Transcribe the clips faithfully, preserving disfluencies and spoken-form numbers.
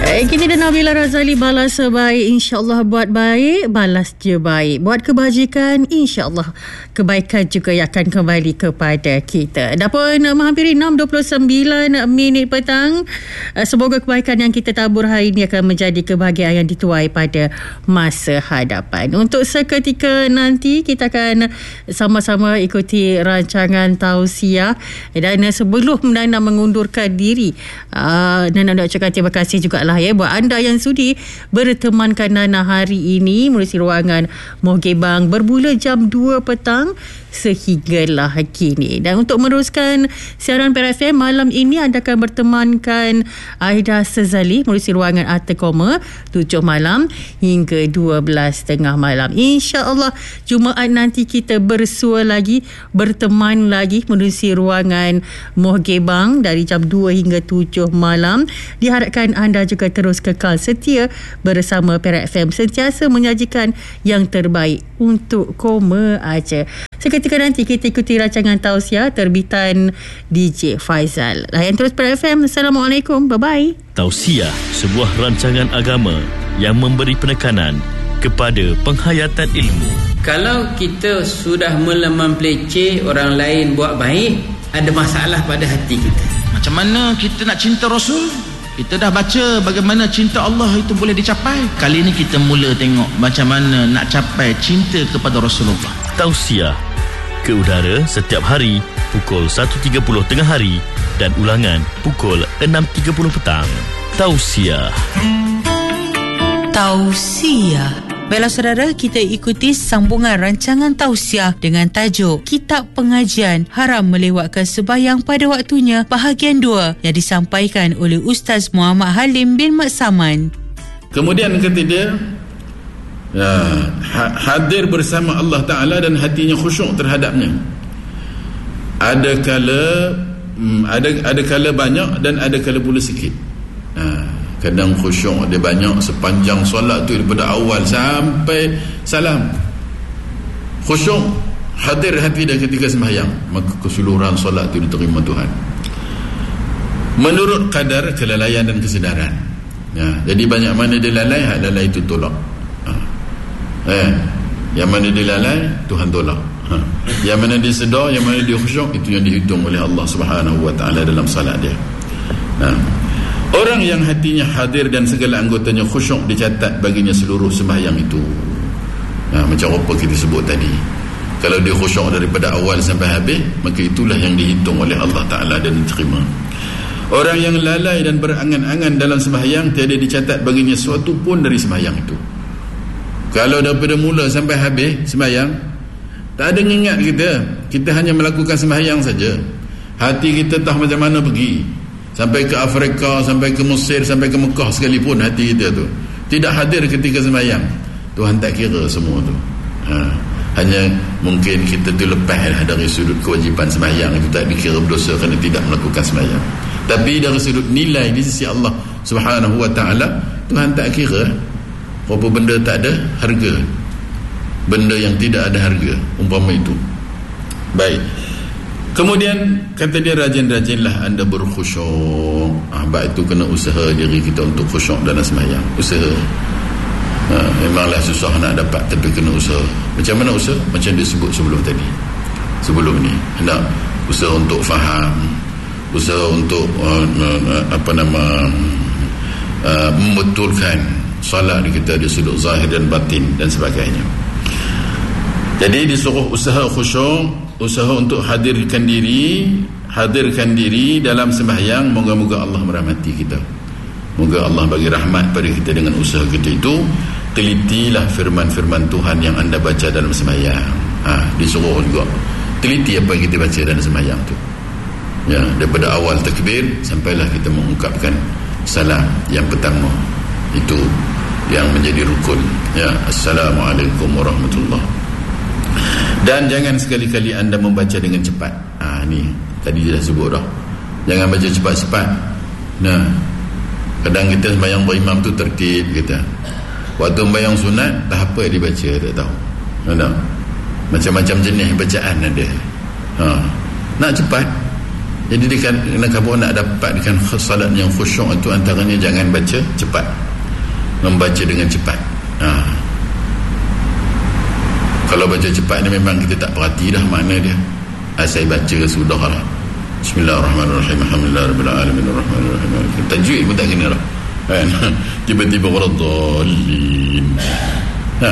Eh, kita dan Nabila Razali balas sebaik, insyaAllah buat baik, balas je baik. Buat kebajikan, insyaAllah kebaikan juga akan kembali kepada kita. Dah pun menghampiri enam dua puluh sembilan minit petang. Semoga kebaikan yang kita tabur hari ini akan menjadi kebahagiaan yang dituai pada masa hadapan. Untuk seketika nanti, kita akan sama-sama ikuti rancangan tausiah. Dan sebelum Nana mengundurkan diri, uh, Nana nak ucapkan terima kasih jugalah ya buat anda yang sudi bertemankan Nana hari ini melalui ruangan Mohgebang bermula jam dua petang sehinggalah kini. Dan untuk meneruskan siaran Perak F M malam ini, anda akan bertemankan Aida Sezali melalui ruangan Arta Koma tujuh malam hingga dua belas tengah malam. InsyaAllah Jumaat nanti kita bersua lagi, berteman lagi melalui ruangan Mohgebang dari jam dua hingga tujuh malam. Diharapkan anda juga terus kekal setia bersama Perak F M, sentiasa menyajikan yang terbaik untuk Koma aja. Seketika nanti kita ikuti rancangan tausiah terbitan D J Faizal. Layan terus Perak F M. Assalamualaikum. Bye-bye. Tausiah, sebuah rancangan agama yang memberi penekanan kepada penghayatan ilmu. Kalau kita sudah mula mempelece orang lain buat baik, ada masalah pada hati kita. Macam mana kita nak cinta Rasul? Kita dah baca bagaimana cinta Allah itu boleh dicapai. Kali ini kita mula tengok macam mana nak capai cinta kepada Rasulullah. Tausiah ke udara setiap hari pukul satu tiga puluh tengah hari dan ulangan pukul enam tiga puluh petang. Tausiah. Tausiah. Baiklah saudara, kita ikuti sambungan rancangan tausiah dengan tajuk Kitab Pengajian Haram Melewatkan Sembahyang pada Waktunya bahagian dua yang disampaikan oleh Ustaz Muhammad Halim bin Mat Saman. Kemudian kata dia, ya, hadir bersama Allah Ta'ala dan hatinya khusyuk terhadapnya. Ada kala ada ada kala banyak dan ada kala pula sikit. Ha, kadang khusyuk dia banyak sepanjang solat tu, daripada awal sampai salam khusyuk, hadir hati dia ketika sembahyang, maka keseluruhan solat tu diterima Tuhan menurut kadar kelalaian dan kesedaran. Ya, jadi banyak mana dia lalai, hak lalai itu tolak. Ha. Eh, yang mana dia lalai, Tuhan tolak. Ha. Yang mana dia sedar, yang mana dia khusyuk, itu yang dihitung oleh Allah Subhanahu Wa Taala dalam salat dia. Nah, orang yang hatinya hadir dan segala anggotanya khusyuk dicatat baginya seluruh sembahyang itu. Nah, macam apa kita sebut tadi. Kalau dia khusyuk daripada awal sampai habis, maka itulah yang dihitung oleh Allah Ta'ala dan diterima. Orang yang lalai dan berangan-angan dalam sembahyang, tiada dicatat baginya sesuatu pun dari sembahyang itu. Kalau daripada mula sampai habis sembahyang, tak ada ingat kita. Kita hanya melakukan sembahyang saja. Hati kita tak macam mana pergi. Sampai ke Afrika, sampai ke Mesir, sampai ke Mekah sekalipun, hati kita tu tidak hadir ketika sembahyang. Tuhan tak kira semua tu. Ha. Hanya mungkin kita tu lepas dari sudut kewajipan sembahyang itu, tak dikira berdosa kerana tidak melakukan sembahyang. Tapi dari sudut nilai di sisi Allah Subhanahu Wa Taala, Tuhan tak kira. Apa benda tak ada harga, benda yang tidak ada harga, umpama itu. Baik. Kemudian kata dia, rajin-rajinlah anda berkhusyuk. Ah, baik itu kena usaha diri kita untuk khusyuk dalam sembahyang. Usaha. Ha, memanglah susah nak dapat, tapi kena usaha. Macam mana usaha? Macam dia sebut sebelum tadi. Sebelum ni, hendak usaha untuk faham, usaha untuk uh, uh, apa nama uh, membetulkan solat kita di sudut zahir dan batin dan sebagainya. Jadi disuruh usaha khusyuk, usaha untuk hadirkan diri, hadirkan diri dalam sembahyang. Moga-moga Allah merahmati kita. Moga Allah bagi rahmat pada kita dengan usaha kita itu. Telitilah firman-firman Tuhan yang anda baca dalam sembahyang. Ha, disuruh juga teliti apa yang kita baca dalam sembahyang tu. Ya, daripada awal takbir sampailah kita mengungkapkan salam yang pertama. Itu yang menjadi rukun. Ya, Assalamualaikum warahmatullahi. Dan jangan sekali-kali anda membaca dengan cepat. Ah, ni tadi dah sebut dah. Jangan baca cepat-cepat. Nah, kadang kita sembahyang berimam tu tertib kita. Waktu sembahyang sunat, dah apa yang dibaca tak tahu. Ada macam-macam jenis bacaan ada. Ha. Nak cepat, Jadi dia kena kamu nak dapatkan salat yang khusyuk itu, antaranya jangan baca cepat, membaca dengan cepat. Ha. Kalau baca cepat ni memang kita tak perhati dah makna dia. Ha, saya baca sudah lah. Bismillahirrahmanirrahim. Alhamdulillahirabbil alamin arrahmanirrahim. Tajwid pun tak kena lah. Kan? Tiba-tiba waradhdallin. Ha.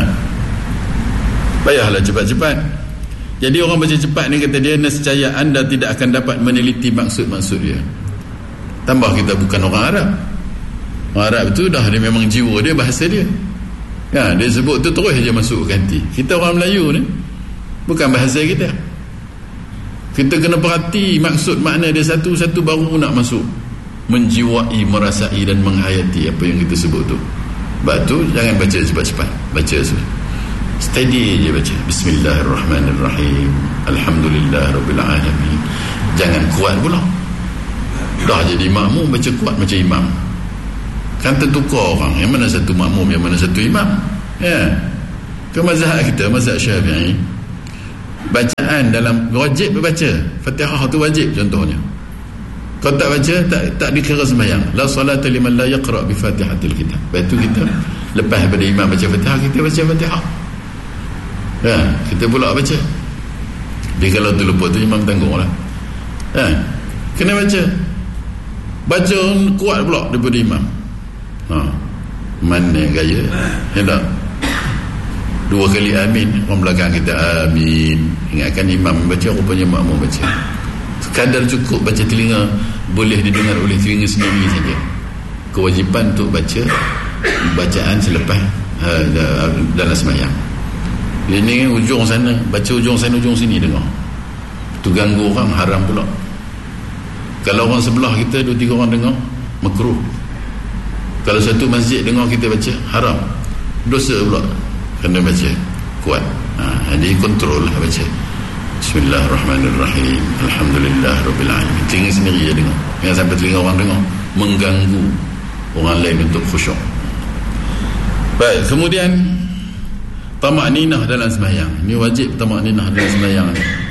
Payahlah cepat-cepat. Jadi orang baca cepat ni kata dia, nescaya anda tidak akan dapat meneliti maksud-maksud dia. Tambah kita bukan orang Arab. Orang Arab tu dah dia memang jiwa dia, bahasa dia. Ya, dia sebut tu terus je masuk ke hati. Kita orang Melayu ni bukan bahasa kita. Kita kena perhati maksud makna dia satu-satu baru nak masuk, menjiwai, merasai dan menghayati apa yang kita sebut tu. Sebab tu jangan baca cepat-cepat, baca steady je baca. Bismillahirrahmanirrahim. Alhamdulillahirabbil alamin. Jangan kuat pula. Dah jadi makmum baca kuat macam imam. Kan tertukar orang. Yang mana satu makmum, yang mana satu imam. Ya. Ke mazhab kita, mazhab Syafi'i, bacaan dalam wajib baca. Fatihah tu wajib contohnya. Kalau tak baca tak tak dikira sembahyang. La salata liman la yaqra bi Fatihatil kitab. Lepas tu kita lepas daripada imam baca Fatihah, kita baca Fatihah. Ya, kita pula baca. Dia kalau terlupa tu imam tangguhlah. Ha, kena baca. Baca kuat pula daripada imam. Ha, mana gaya? Ya tak? Dua kali amin, orang belakang kita amin. Ingatkan imam baca, rupanya makmum baca. Sekadar cukup baca telinga, boleh didengar oleh telinga sendiri saja. Kewajipan untuk baca bacaan selepas ha, dalam sembahyang. Ini ujung sana, baca ujung sana, ujung sini dengar. Tu ganggu orang, haram pula. Kalau orang sebelah kita, dua tiga orang dengar, makruh. Kalau satu masjid dengar kita baca, haram. Dosa pula. Kena baca kuat. Ha, jadi kontrol lah baca. Bismillahirrahmanirrahim. Alhamdulillahirabbil alamin. Telinga sendiri je dengar. Jangan sampai telinga orang dengar, mengganggu orang lain untuk khusyuk. Baik, kemudian tamakninah dalam sembahyang. Ini wajib tamakninah dalam sembahyang.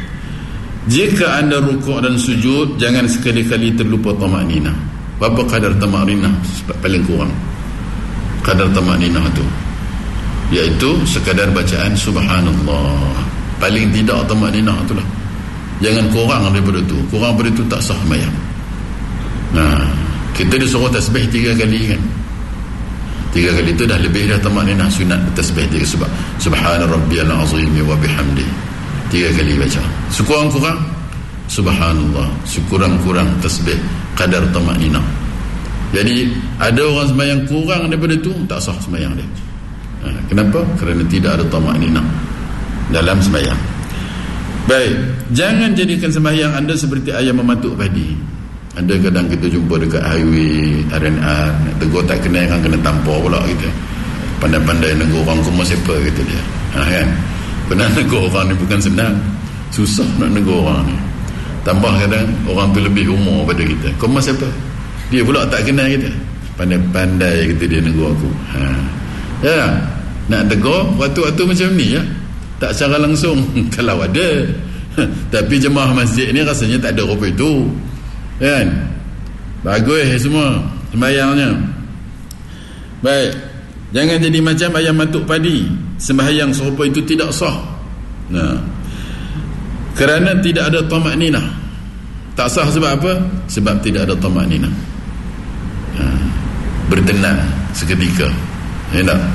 Jika anda rukuk dan sujud, jangan sekali-kali terlupa tamakninah. Berapa kadar tamakninah paling kurang? Kadar tamakninah tu iaitu sekadar bacaan subhanallah. Paling tidak tamakninah itulah. Jangan kurang daripada tu. Kurang daripada tu tak sah sembahyang. Nah, kita disuruh tasbih tiga kali kan. Tiga kali itu dah lebih dah tamakninah, sunat tasbih tiga sebab subhana rabbiyal azim wa bihamdi. Tiga kali baca. Sekurang-kurang subhanallah, sekurang-kurang tasbih kadar tamakninah. Jadi ada orang sembahyang kurang daripada tu, tak sah sembahyang dia. Ha, kenapa? Kerana tidak ada tamakninah dalam sembahyang. Baik, jangan jadikan sembahyang anda seperti ayam mematuk padi. Ada kadang kita jumpa dekat highway R and R, nak tegur tak kenal kan, kena tampar pula kita. Pandai-pandai negur orang koma siapa kata dia. Ha, kan? Pernah negur orang ni bukan senang. Susah nak negur orang ni. Tambah kadang orang tu lebih umur pada kita. Koma siapa? Dia pula tak kenal kita. Pandai-pandai kata dia negur aku. Ha. Ya, nak tegur waktu-waktu macam ni ya. Tak secara langsung. Kalau ada. Tapi jemaah masjid ni rasanya tak ada rupa itu. Kan? Bagus semua sembahyangnya. Baik, jangan jadi macam ayam matuk padi. Sembahyang serupa itu tidak sah. Nah, kerana tidak ada tamakninah. Tak sah sebab apa? Sebab tidak ada tamakninah. Nah, bertenang seketika. Ya tak?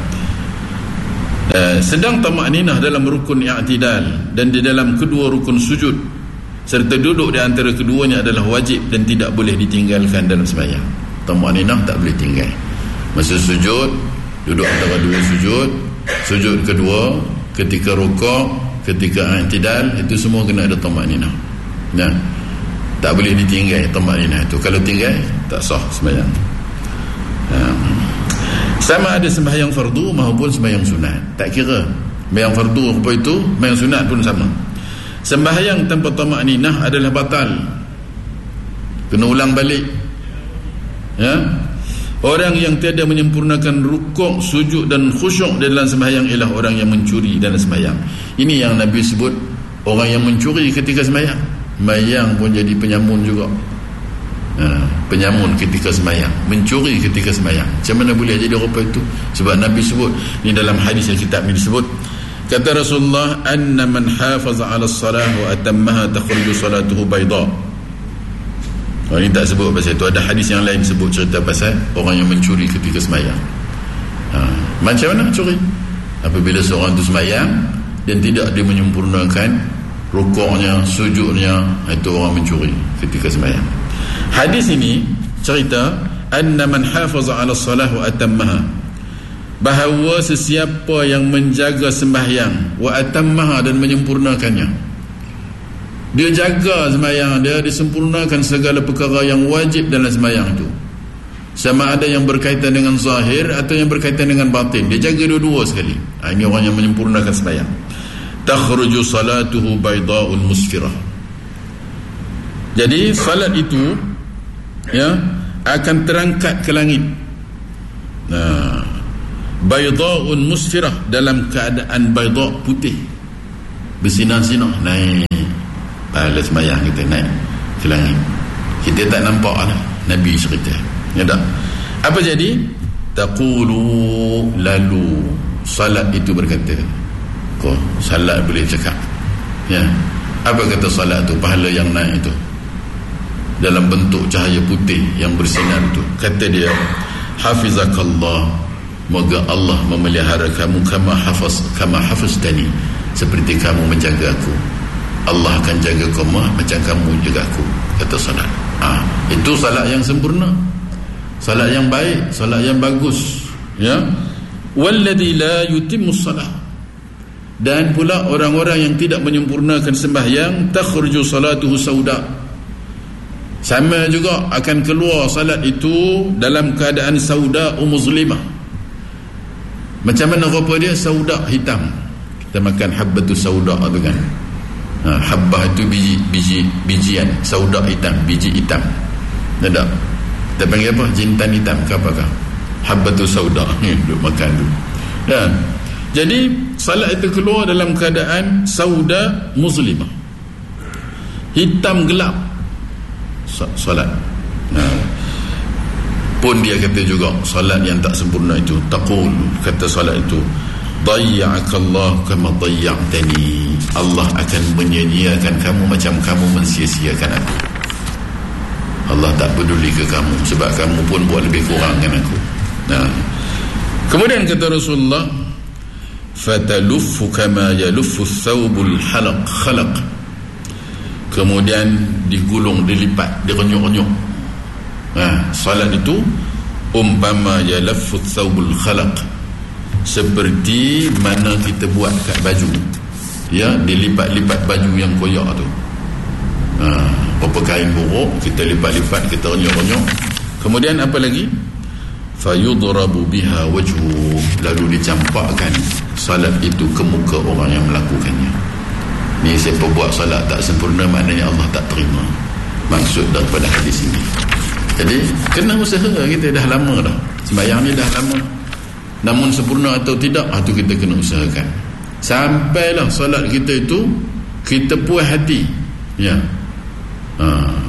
Eh, sedang tamakninah dalam rukun i'tidal dan di dalam kedua rukun sujud serta duduk di antara keduanya adalah wajib dan tidak boleh ditinggalkan dalam sembahyang. Tamakninah tak boleh tinggal. Masa sujud, duduk antara dua sujud, sujud kedua, ketika rukuk, ketika i'tidal, itu semua kena ada tamakninah. Nah, tak boleh ditinggal tamakninah itu. Kalau tinggal, tak sah sembahyang. Nah, sama ada sembahyang fardu maupun sembahyang sunat. Tak kira sembahyang fardu apa itu, sembahyang sunat pun sama. Sembahyang tanpa tamakninah adalah batal. Kena ulang balik. Ya. Orang yang tiada menyempurnakan rukuk, sujud dan khusyuk dalam sembahyang ialah orang yang mencuri dalam sembahyang. Ini yang Nabi sebut orang yang mencuri ketika sembahyang. mayang pun jadi penyamun juga. Ha, penyamun ketika semayang, mencuri ketika semayang. Macam mana boleh jadi rupa itu? Sebab Nabi sebut ni dalam hadis yang kitab ni disebut, kata Rasulullah, anna man hafaza ala salah wa atammaha takhruju salatuhu bayda. Oh, ini tak sebut pasal itu. Ada hadis yang lain sebut cerita pasal orang yang mencuri ketika semayang. Ha, macam mana curi? Apabila seorang itu semayang dan tidak dia menyempurnakan rukuknya, sujudnya, itu orang mencuri ketika semayang. Hadis ini cerita anna man hafaza ala salah wa atammaha, bahawa sesiapa yang menjaga sembahyang wa atammaha, dan menyempurnakannya. Dia jaga sembahyang dia, disempurnakan segala perkara yang wajib dalam sembahyang itu, sama ada yang berkaitan dengan zahir atau yang berkaitan dengan batin. Dia jaga dua-dua sekali. Ha, ini orang yang menyempurnakan sembahyang. Takhruju salatuhu bayda'un musfirah. Jadi salat itu ya akan terangkat ke langit. Nah, bayda'un musfirah, dalam keadaan bayda', putih, bersinar-sinar, naik pahala sembahyang kita, naik ke langit. Kita tak nampak lah, Nabi cerita. Ya tak? Apa jadi? Taqulu, lalu salat itu berkata. Kau salat boleh cakap. Ya. Apa kata salat tu? Pahala yang naik itu dalam bentuk cahaya putih yang bersinar itu. Kata dia, hafizakallah, moga Allah memelihara kamu, kama hafaz kama hafaztani, seperti kamu menjaga aku. Allah akan jaga kamu macam kamu jaga aku, kata salat. Ah, itu salat yang sempurna, salat yang baik, salat yang bagus. Ya. Walladzi la yutimmu salat, dan pula orang-orang yang tidak menyempurnakan sembahyang, takhruju salatuhu sauda, sama juga akan keluar salat itu dalam keadaan sauda muzlimah. Macam mana rupa dia? Sauda, hitam. Kita makan habbatus sauda tu kan. Ha, habbah itu biji biji bijian, sauda hitam, biji hitam. Ada. Kita panggil apa? Jintan hitam ke apakah? Habbatus sauda. Ni duk makan tu. Dan jadi salat itu keluar dalam keadaan sauda muzlimah, hitam gelap salat. Nah, pun dia kata juga salat yang tak sempurna itu, taqul, kata salat itu, dayya'akallah kama dayya'tani, Allah akan menyia-nyiakan kamu macam kamu mensia-siakan aku. Allah tak peduli ke kamu sebab kamu pun buat lebih kurang kan aku. Nah, kemudian kata Rasulullah, fataluffu kama yaluffu thawbul halaq khalaq, kemudian digulung, dilipat, direnyuk-renyuk. Ha, salat itu umpama yalaffu thawbul khalaq, seperti mana kita buat kat baju, ya, dilipat-lipat baju yang koyak tu. Ha, apa kain buruk kita lipat-lipat, kita renyuk-renyuk. Kemudian apa lagi? Fayudrabu biha wajhu, lalu dicampakkan salat itu ke muka orang yang melakukannya. Ni siapa buat salat tak sempurna, maknanya Allah tak terima. Maksud daripada hadis ini. Jadi kena usaha, kita dah lama dah sembahyang ni, dah lama. Namun sempurna atau tidak, itu kita kena usahakan. Sampailah salat kita itu kita puas hati. Ya. Ha.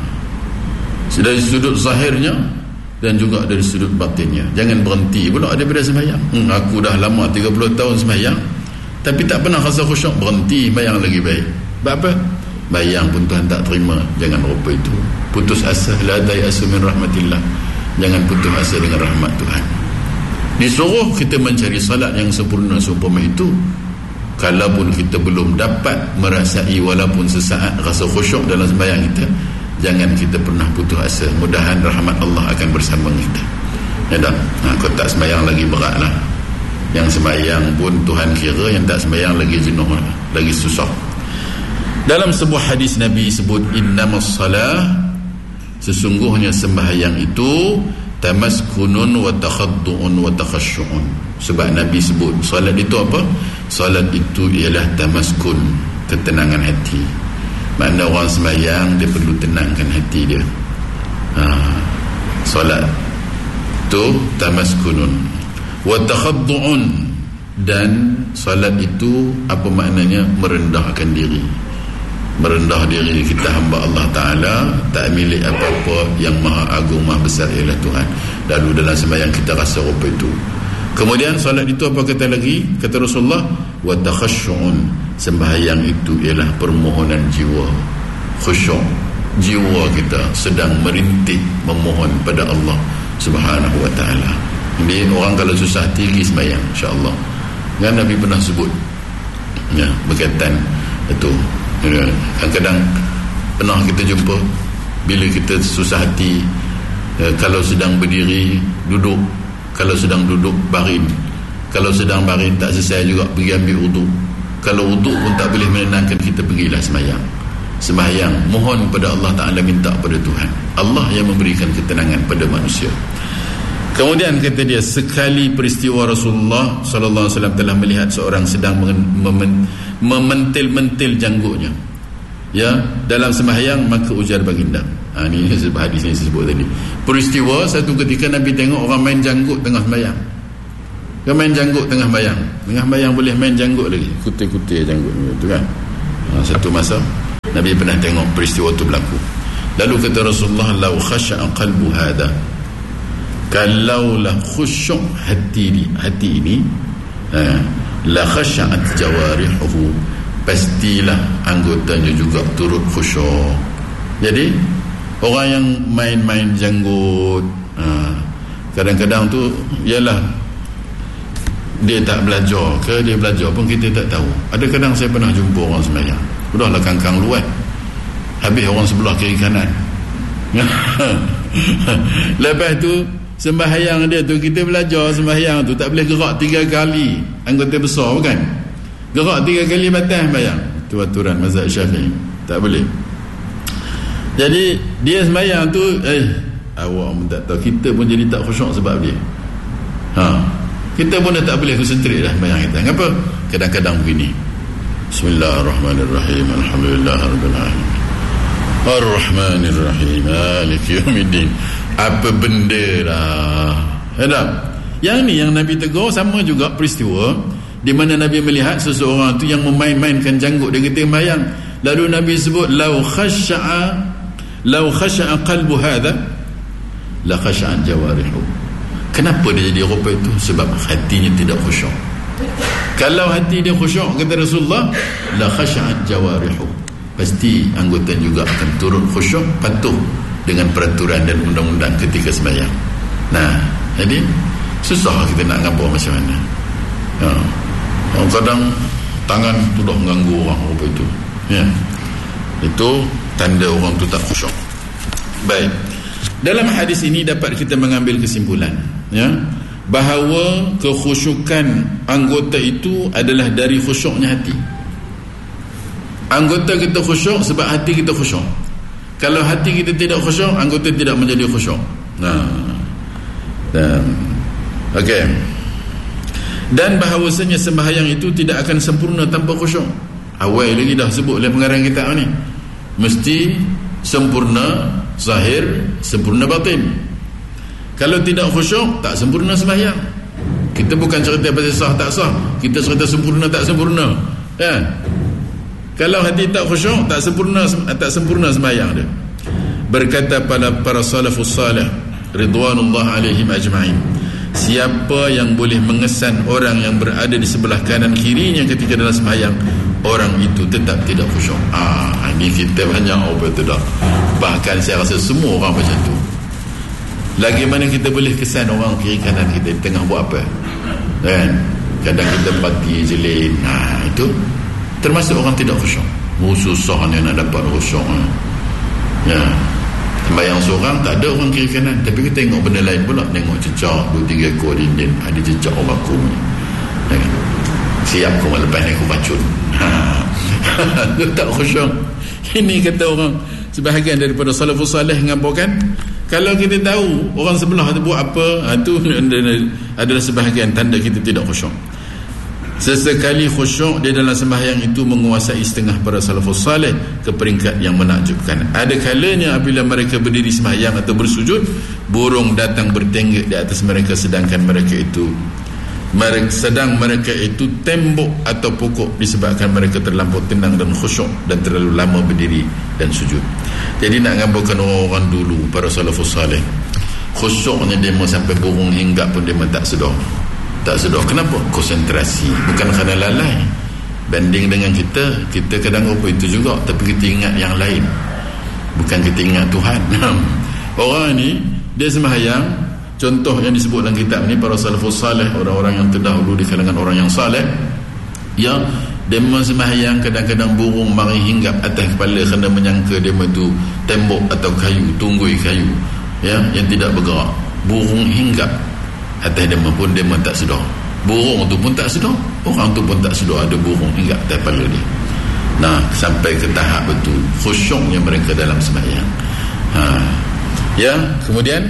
Dari sudut zahirnya dan juga dari sudut batinnya. Jangan berhenti pula daripada sembahyang. Hmm, aku dah lama tiga puluh tahun sembahyang tapi tak pernah rasa khusyuk, berhenti sembahyang lagi baik. Sebab apa? Bayang pun Tuhan tak terima. Jangan rupa itu. Putus asa, la tayasu min rahmatillah. Jangan putus asa dengan rahmat Tuhan. Disuruh kita mencari salat yang sempurna seumpama itu. Kalaupun kita belum dapat merasai walaupun sesaat rasa khusyuk dalam sembahyang kita, jangan kita pernah putus asa. Mudahan rahmat Allah akan bersama kita. Ya tak? Nah, kalau tak sembahyang lagi berat lah. Yang sembahyang pun Tuhan kira, yang tak sembahyang lagi jenuh, lagi susah. Dalam sebuah hadis Nabi sebut, innamas salah, sesungguhnya sembahyang itu tamaskunun wa takhaddu'un wa takhasyu'un. Sebab Nabi sebut salat itu apa? Salat itu ialah tamaskun, ketenangan hati. Makna orang sembahyang dia perlu tenangkan hati dia. Ha, salat tu tamaskunun wa takhaddu'un, dan salat itu apa maknanya? Merendahkan diri. merendah diri kita hamba Allah Ta'ala, tak milik apa-apa, yang maha agung maha besar ialah Tuhan. Lalu dalam sembahyang kita rasa rupa itu. Kemudian solat itu apa kata lagi? Kata Rasulullah, wa takhasyu'un, sembahyang itu ialah permohonan jiwa, khusyuk, jiwa kita sedang merintih memohon pada Allah Subhanahu wa Ta'ala. Jadi orang kalau susah hati pergi sembahyang, insya-Allah. Kan Nabi pernah sebut ya, berkaitan itu. Kadang-kadang pernah kita jumpa bila kita susah hati, eh, kalau sedang berdiri duduk, kalau sedang duduk baring, kalau sedang baring tak selesai juga pergi ambil wudu, kalau wudu pun tak boleh menenangkan kita, pergilah sembahyang. Sembahyang mohon pada Allah Ta'ala, minta pada Tuhan. Allah yang memberikan ketenangan pada manusia. Kemudian kata dia, sekali peristiwa Rasulullah sallallahu alaihi wasallam telah melihat seorang sedang memen, mementil-mentil janggutnya ya dalam sembahyang, maka ujar baginda. Ha, ini hadis yang saya sebut tadi. Peristiwa satu ketika Nabi tengok orang main janggut tengah sembahyang. Dia main janggut tengah sembahyang. Tengah sembahyang boleh main janggut lagi, kutir-kutir janggut tu kan. Ha, satu masa Nabi pernah tengok peristiwa itu berlaku. Lalu kata Rasulullah, lau khasha'a qalbu hada, kalaulah khusyuk hati ini, hati ini eh, la khasha'at jawarihuhu, pastilah anggotanya juga turut khusyuk. Jadi orang yang main-main janggut, eh, kadang-kadang tu ialah dia tak belajar ke, dia belajar pun kita tak tahu. Ada kadang saya pernah jumpa orang sembahyang, udahlah kangkang luar, habis orang sebelah kiri kanan. Lepas tu sembahyang dia tu, kita belajar sembahyang tu tak boleh gerak tiga kali, anggota besar bukan, gerak tiga kali batas sembahyang. Itu aturan mazhab Syafi'i, tak boleh. Jadi dia sembahyang tu, eh awak pun tak tahu, kita pun jadi tak khusyuk sebab dia. Ha, kita pun dah tak boleh konsentrate dah sembahyang kita. Kenapa? Kadang-kadang begini, Bismillahirrahmanirrahim, Alhamdulillahirabbil alamin, Ar-Rahmanir-Rahim, Maliki Yaumiddin. Apa benda lah. Ada. Yang ni yang Nabi tegur, sama juga peristiwa di mana Nabi melihat seseorang tu yang memain-mainkan janggut dia ketika sembahyang. Lalu Nabi sebut, lau khasha'a lau khasha'a qalbu hadha la khasha'an jawarihu. Kenapa dia jadi rupa itu? Sebab hatinya tidak khusyuk. Kalau hati dia khusyuk, kata Rasulullah, la khasha'an jawarihu, pasti anggota juga akan turut khusyuk, patuh dengan peraturan dan undang-undang ketika sembahyang. Nah, jadi susah kita nak ngapa macam mana. Ha. Kadang tangan tu dah mengganggu orang apa itu. Ya. Itu tanda orang tu tak khusyuk. Baik. Dalam hadis ini dapat kita mengambil kesimpulan, ya, bahawa kekhusyukan anggota itu adalah dari khusyuknya hati. Anggota kita khusyuk sebab hati kita khusyuk. Kalau hati kita tidak khusyuk, anggota tidak menjadi khusyuk. Nah, dan okey. Dan bahawasanya sembahyang itu tidak akan sempurna tanpa khusyuk. Awal lagi dah sebut oleh pengarang kitab ni, mesti sempurna zahir, sempurna batin. Kalau tidak khusyuk, tak sempurna sembahyang. Kita bukan cerita pasal sah tak sah, kita cerita sempurna tak sempurna, kan? Kalau hati tak khusyuk, tak sempurna, tak sempurna sembahyang dia. Berkata pada para salafus salih ridwanullah alaihim ajma'in, siapa yang boleh mengesan orang yang berada di sebelah kanan kirinya ketika dalam sembahyang, orang itu tetap tidak khusyuk. Ah, ini kita banyak apa itu dah. Bahkan saya rasa semua orang macam tu. Lagi mana kita boleh kesan orang kiri kanan kita di tengah buat apa, kan? Kadang kita parti jelin. Nah, itu termasuk orang tidak khusyuk. Oh, susahnya nak dapat khusyuk. Ya, sembahyang seorang tak ada orang kiri kanan, tapi kita tengok benda lain pula, tengok cecak dua tiga ekor dinding, ada cecak orang aku ni, kan? Siap kau lepas ni aku pacun. Ha. Tak khusyuk. Ini kata orang sebahagian daripada salafus salih mengabarkan, kalau kita tahu orang sebelah tu buat apa, itu adalah sebahagian tanda kita tidak khusyuk. Sesekali khusyuk di dalam sembahyang itu menguasai setengah para salafus salih ke peringkat yang menakjubkan. Ada kalanya apabila mereka berdiri sembahyang atau bersujud, burung datang bertenggek di atas mereka sedangkan mereka itu mereka, sedang mereka itu tembok atau pokok disebabkan mereka terlampau tenang dan khusyuk dan terlalu lama berdiri dan sujud. Jadi nak gambarkan orang-orang dulu, para salafus salih, khusyuknya dia mau sampai burung hinggap pun dia tak sedar. Tak sedar. Kenapa? Konsentrasi. Bukan kerana lalai. Banding dengan kita, kita kadang apa itu juga, tapi kita ingat yang lain, bukan kita ingat Tuhan. Orang ni dia sembahyang, contoh yang disebut dalam kitab ni, para salafus salih, orang-orang yang terdahulu di kalangan orang yang salih, ya, dia sembahyang kadang-kadang burung mari hinggap atas kepala kerana menyangka dia itu tembok atau kayu, tunggui kayu, ya, yang tidak bergerak. Burung hinggap atas dia pun dia tak sedar. Burung tu pun tak sedar, orang tu pun tak sedar ada burung hinggap atas kepala dia. Nah, sampai ke tahap betul khusyuknya mereka dalam sembahyang. Ha. Ya, kemudian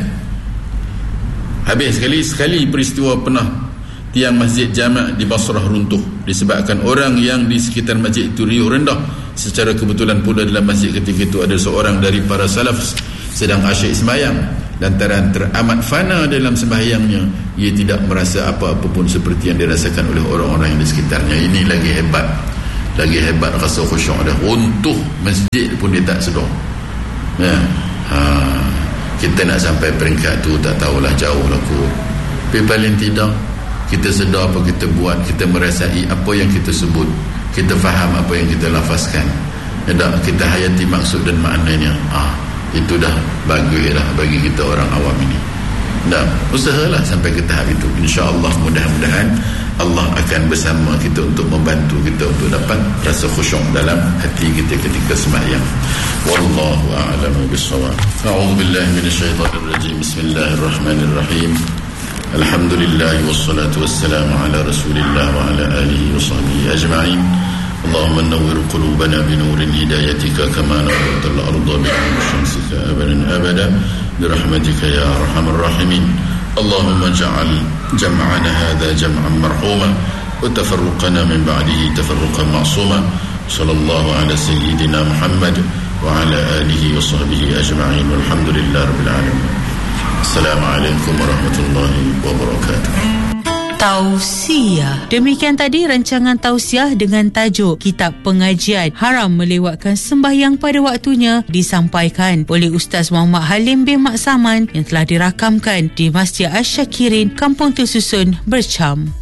habis sekali sekali peristiwa pernah tiang masjid jamak di Basrah runtuh disebabkan orang yang di sekitar masjid itu riuh rendah. Secara kebetulan pula dalam masjid ketika itu ada seorang dari para salaf sedang asyik sembahyang. Lantaran teramat fana dalam sembahyangnya, ia tidak merasa apa-apa pun seperti yang dirasakan oleh orang-orang yang di sekitarnya. Ini lagi hebat, lagi hebat rasa khusyuk dia. Runtuh masjid pun dia tak sedar, ya. Ha, kita nak sampai peringkat tu tak tahulah, jauh lah kot. Tapi paling tidak kita sedar apa kita buat, kita merasai apa yang kita sebut, kita faham apa yang kita lafazkan, ya, kita hayati maksud dan maknanya. Ah, itu dah bagus dah bagi kita orang awam ini. Dan usahalah sampai ke tahap itu. InsyaAllah mudah-mudahan Allah akan bersama kita untuk membantu kita untuk dapat rasa khusyuk dalam hati kita ketika sembahyang. Wallahu a'lamu bissawab. A'udzu billahi minasyaitonir rajim. Bismillahirrahmanirrahim. Alhamdulillah wassalatu wassalamu ala Rasulillah wa ala alihi wa sahbihi ajma'in. اللهم نور قلوبنا بنور هدايتك كما نورت الأرض بنور شمسك أبدا أبدا برحمتك يا أرحم الراحمين. اللهم اجعل جمعنا هذا جمعا مرحوما وتفرقنا من بعده تفرقا معصوما. صلى الله على سيدنا محمد وعلى آله وصحبه أجمعين والحمد لله رب العالمين. السلام عليكم ورحمة الله وبركاته. Tausiah. Demikian tadi rancangan tausiah dengan tajuk Kitab Pengajian Haram Melewatkan Sembahyang Pada Waktunya disampaikan oleh Ustaz Muhammad Halim bin Mak Saman yang telah dirakamkan di Masjid Asy-Syakirin, Kampung Tersusun, Bercam.